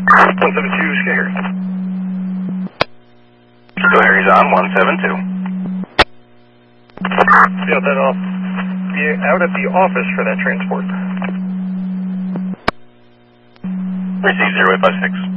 172, Scared. So Harry's on 172. Yeah, then I'll be out at the office for that transport. Receive 0856.